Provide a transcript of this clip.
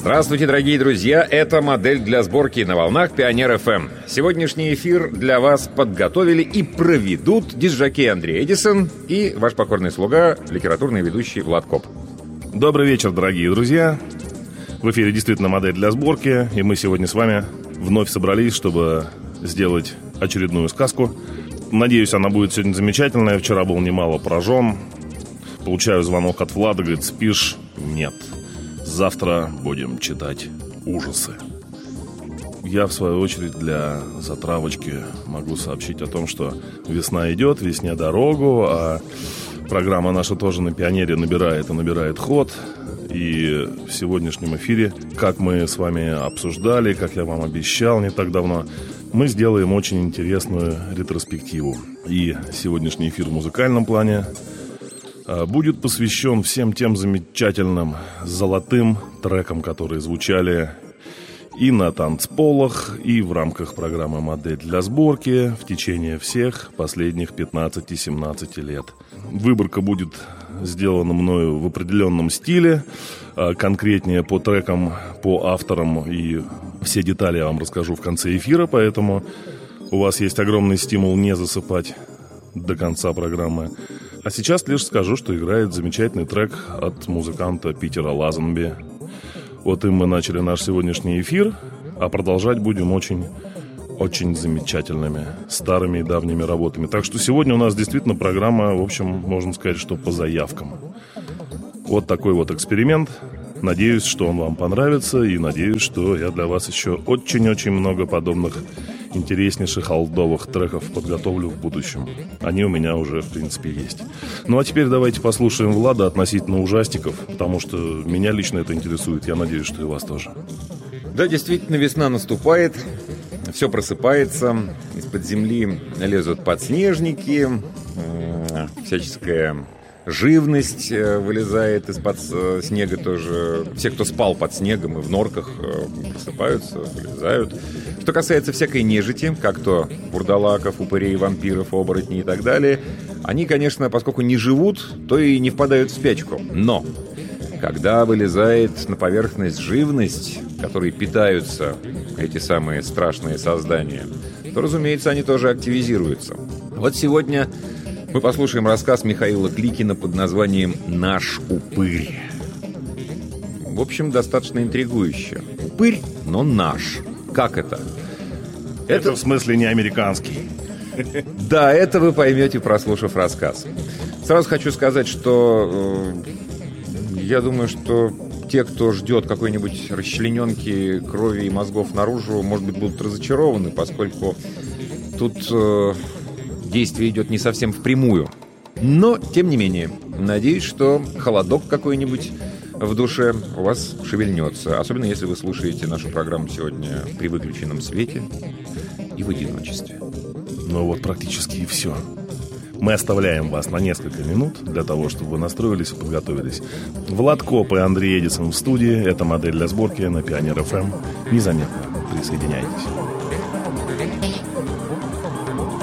Здравствуйте, дорогие друзья! Это модель для сборки на волнах Пионер ФМ. Сегодняшний эфир для вас подготовили и проведут диск-жокей Андрей Эдисон и ваш покорный слуга, литературный ведущий Влад Коп. Добрый вечер, дорогие друзья! В эфире действительно модель для сборки, и мы сегодня с вами вновь собрались, чтобы сделать очередную сказку. Надеюсь, она будет сегодня замечательная. Вчера был немало поражен. Получаю звонок от Влада, говорит: спишь? Нет. Завтра будем читать ужасы. Я, в свою очередь, для затравочки могу сообщить о том, что весна идет, весне дорогу, а программа наша тоже на Пионере набирает ход. И в сегодняшнем эфире, как мы с вами обсуждали, как я вам обещал не так давно, мы сделаем очень интересную ретроспективу. И сегодняшний эфир в музыкальном плане будет посвящен всем тем замечательным золотым трекам, которые звучали и на танцполах, и в рамках программы «Модель для сборки» в течение всех последних 15-17 лет. Выборка будет сделана мною в определенном стиле, конкретнее по трекам, по авторам, и все детали я вам расскажу в конце эфира, поэтому у вас есть огромный стимул не засыпать до конца программы. А сейчас лишь скажу, что играет замечательный трек от музыканта Питера Лазенби. Вот им мы начали наш сегодняшний эфир, а продолжать будем очень замечательными старыми и давними работами. Так что сегодня у нас действительно программа, в общем, можно сказать, что по заявкам. Вот такой вот эксперимент. Надеюсь, что он вам понравится, и надеюсь, что я для вас еще очень-очень много подобных интереснейших олдовых треков подготовлю в будущем. Они у меня уже, в принципе, есть. Ну а теперь давайте послушаем Влада относительно ужастиков, потому что меня лично это интересует. Я надеюсь, что и вас тоже. Да, действительно, весна наступает, все просыпается, из-под земли лезут подснежники, всяческая живность вылезает из-под снега тоже. Все, кто спал под снегом и в норках, просыпаются, вылезают. Что касается всякой нежити, как то бурдалаков, упырей, вампиров, оборотней и так далее, они, конечно, поскольку не живут, то и не впадают в спячку. Но когда вылезает на поверхность живность, которой питаются эти самые страшные создания, то, разумеется, они тоже активизируются. Вот сегодня мы послушаем рассказ Михаила Кликина под названием «Наш упырь». В общем, достаточно интригующе. Упырь, но наш. Как это? Это в смысле не американский. Да, это вы поймете, прослушав рассказ. Сразу хочу сказать, что я думаю, что те, кто ждет какой-нибудь расчлененки крови и мозгов наружу, может быть, будут разочарованы, поскольку тут действие идет не совсем впрямую. Но, тем не менее, надеюсь, что холодок какой-нибудь в душе у вас шевельнется. Особенно, если вы слушаете нашу программу сегодня при выключенном свете и в одиночестве. Ну вот практически и все. Мы оставляем вас на несколько минут для того, чтобы вы настроились и подготовились. Влад Коп и Андрей Эдисон в студии. Это модель для сборки на Пионер ФМ. Незаметно присоединяйтесь.